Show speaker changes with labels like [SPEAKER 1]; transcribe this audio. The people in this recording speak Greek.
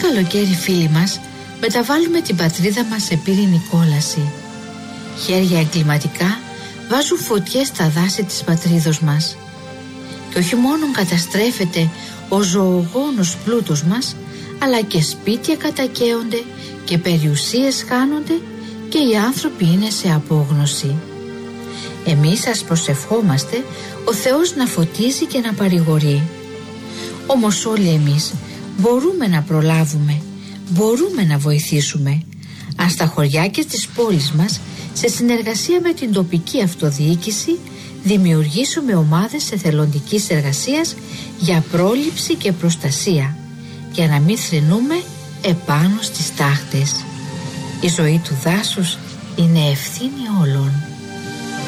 [SPEAKER 1] καλοκαίρι, φίλοι μας, μεταβάλλουμε την πατρίδα μας σε πύρινη κόλαση. Χέρια εγκληματικά βάζουν φωτιές στα δάση της πατρίδος μας. Και όχι μόνο καταστρέφεται ο ζωογόνος πλούτος μας, αλλά και σπίτια κατακαίονται και περιουσίες χάνονται και οι άνθρωποι είναι σε απόγνωση. Εμείς σας προσευχόμαστε ο Θεός να φωτίζει και να παρηγορεί. Όμως όλοι εμείς μπορούμε να προλάβουμε, μπορούμε να βοηθήσουμε. Αν στα χωριά και στις πόλεις μας, σε συνεργασία με την τοπική αυτοδιοίκηση, δημιουργήσουμε ομάδες εθελοντικής εργασίας για πρόληψη και προστασία, για να μην θρηνούμε επάνω στις τάχτες. Η ζωή του δάσους είναι ευθύνη όλων.